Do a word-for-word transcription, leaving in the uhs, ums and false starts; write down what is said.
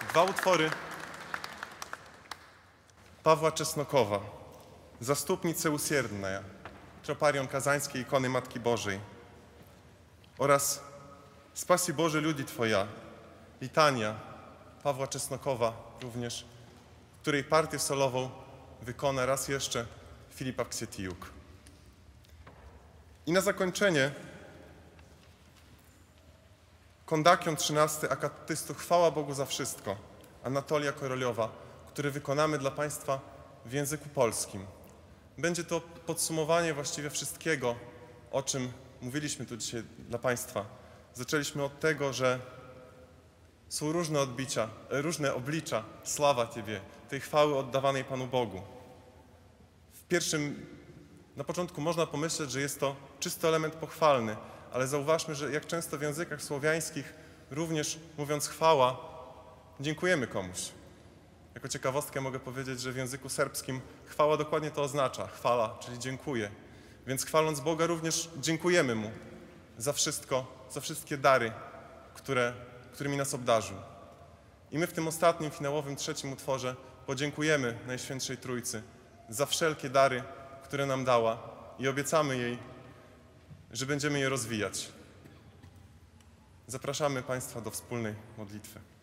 Dwa utwory Pawła Czesnokowa. Zastupnice usierdzna, Troparion kazańskiej ikony Matki Bożej oraz Spasi Boże ludzi Twoja, litania Pawła Czesnokowa również, w której partię solową wykona raz jeszcze Filip Aksentijuk. I na zakończenie Kondakion trzynasty akatystu Chwała Bogu za wszystko, Anatolia Koroliowa, który wykonamy dla Państwa w języku polskim. Będzie to podsumowanie właściwie wszystkiego, o czym mówiliśmy tu dzisiaj dla Państwa. Zaczęliśmy od tego, że są różne odbicia, różne oblicza sława Ciebie, tej chwały oddawanej Panu Bogu. W pierwszym, na początku można pomyśleć, że jest to czysty element pochwalny, ale zauważmy, że jak często w językach słowiańskich, również mówiąc chwała, dziękujemy komuś. Jako ciekawostkę mogę powiedzieć, że w języku serbskim chwała dokładnie to oznacza, chwala, czyli dziękuję. Więc chwaląc Boga również dziękujemy Mu za wszystko, za wszystkie dary, które, którymi nas obdarzył. I my w tym ostatnim, finałowym, trzecim utworze podziękujemy Najświętszej Trójcy za wszelkie dary, które nam dała i obiecamy jej, że będziemy je rozwijać. Zapraszamy Państwa do wspólnej modlitwy.